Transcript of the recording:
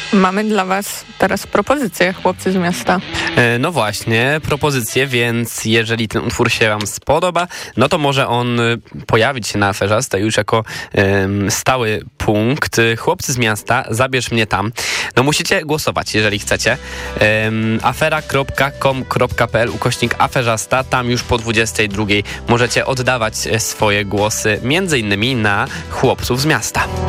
Mamy dla was teraz propozycję, chłopcy z miasta. No właśnie, propozycje, więc jeżeli ten utwór się wam spodoba, no to może on pojawić się na Aferzasta już jako stały punkt. Chłopcy z miasta, zabierz mnie tam. No musicie głosować, jeżeli chcecie. afera.com.pl/Aferzasta, tam już po 22 możecie oddawać swoje głosy, między innymi na chłopców z miasta.